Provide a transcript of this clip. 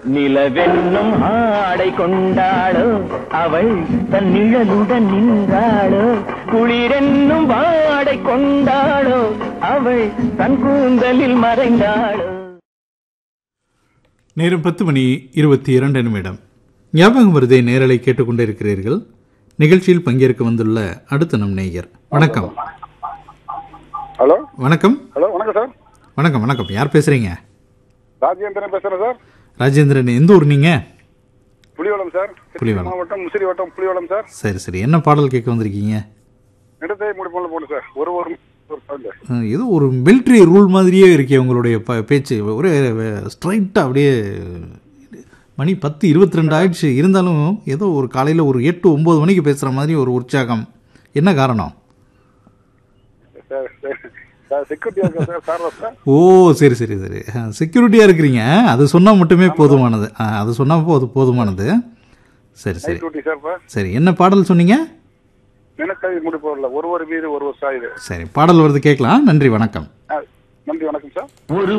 நிலவென்னும் ஆடை கொண்டாளோ அவள் தன் நிழலுடன் நின்றாளோ, குளிரென்னும் வாடை கொண்டாளோ அவள் தன் கூந்தலில் மறைந்தாளோ. நேரம் 10:22. ஞாபகம் வருதே நேரலை கேட்டுக்கொண்டிருக்கிறீர்கள். நிகழ்ச்சியில் பங்கேற்க வந்துள்ள அடுத்த நம் நேயர். வணக்கம். ஹலோ. வணக்கம். ஹலோ, வணக்கம் சார். வணக்கம் வணக்கம். யார் பேசுறீங்க? ராஜேந்திரன் பேசுறேன் சார். ராஜேந்திரன், எந்த ஊர் நீங்க? புலிவளம் சார். புலிவளம் மாவட்டம், முசிறி வட்டம், புலிவளம் சார். சரி சரி. என்ன பாடல் கேட்க வந்திருக்கீங்க? இடத்தை முடிப்போம் போடு சார். ஒரு ஏதோ ஒரு மிலிட்ரி ரூல் மாதிரியே இருக்கே உங்களுடைய பேச்சு. ஒரே ஸ்ட்ரைட்டாக அப்படியே மணி 10:22 ஆயிடுச்சு. இருந்தாலும் ஏதோ ஒரு காலையில் ஒரு 8-9 மணிக்கு பேசுகிற மாதிரி ஒரு உற்சாகம். என்ன காரணம்? ஓ சரி சரி சரி. செக்யூரிட்டியாக இருக்கிறீங்க. அது சொன்னால் மட்டுமே போதுமானது. அது சொன்னால் போதுமானது. சரி சரி சரி. என்ன பாடல் சொன்னீங்க? ஒரு வீடு ஒரு சாயுது. சரி, பாடல் வருது கேட்கலாம். நன்றி, வணக்கம். நன்றி, வணக்கம் சார்.